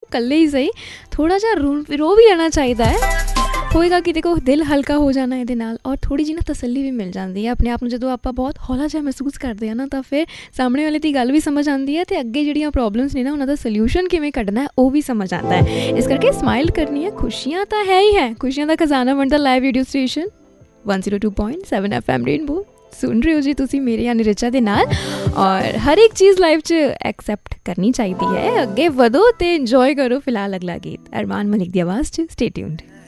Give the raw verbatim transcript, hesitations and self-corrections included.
ਇਕੱਲੇ ਹੀ ਸਹੀ ਥੋੜ੍ਹਾ ਜਿਹਾ ਰੋ ਰੋ ਵੀ ਲੈਣਾ ਚਾਹੀਦਾ ਹੈ। ਹੋਏਗਾ ਕਿ ਦੇਖੋ ਦਿਲ ਹਲਕਾ ਹੋ ਜਾਣਾ ਇਹਦੇ ਨਾਲ, ਔਰ ਥੋੜ੍ਹੀ ਜਿਹੀ ਨਾ ਤਸੱਲੀ ਵੀ ਮਿਲ ਜਾਂਦੀ ਹੈ ਆਪਣੇ ਆਪ ਨੂੰ। ਜਦੋਂ ਆਪਾਂ ਬਹੁਤ ਹੌਲਾ ਜਿਹਾ ਮਹਿਸੂਸ ਕਰਦੇ ਹਾਂ ਨਾ, ਤਾਂ ਫਿਰ ਸਾਹਮਣੇ ਵਾਲੇ ਦੀ ਗੱਲ ਵੀ ਸਮਝ ਆਉਂਦੀ ਹੈ ਅਤੇ ਅੱਗੇ ਜਿਹੜੀਆਂ ਪ੍ਰੋਬਲਮਸ ਨੇ ਨਾ ਉਹਨਾਂ ਦਾ ਸਲਿਊਸ਼ਨ ਕਿਵੇਂ ਕੱਢਣਾ ਹੈ ਉਹ ਵੀ ਸਮਝ ਆਉਂਦਾ ਹੈ। ਇਸ ਕਰਕੇ ਸਮਾਈਲ ਕਰਨੀ ਹੈ, ਖੁਸ਼ੀਆਂ ਤਾਂ ਹੈ ਹੀ ਹੈ। ਖੁਸ਼ੀਆਂ ਦਾ ਖਜ਼ਾਨਾ ਬਣਦਾ live radio station one zero two point seven F M rainbow. ਸੁਣ ਰਹੇ ਹੋ ਜੀ ਤੁਸੀਂ ਮੇਰੇ ਯਾਨੀ ਰਿਚਾ ਦੇ ਨਾਲ, ਔਰ ਹਰ ਇੱਕ ਚੀਜ਼ ਲਾਈਫ 'ਚ ਐਕਸੈਪਟ ਕਰਨੀ ਚਾਹੀਦੀ ਹੈ। ਅੱਗੇ ਵਧੋ ਅਤੇ ਇੰਜੋਏ ਕਰੋ। ਫਿਲਹਾਲ ਅਗਲਾ ਗੀਤ ਅਰਮਾਨ ਮਲਿਕ ਦੀ ਆਵਾਜ਼ 'ਚ, ਸਟੇ ਟਿਊਨਡ।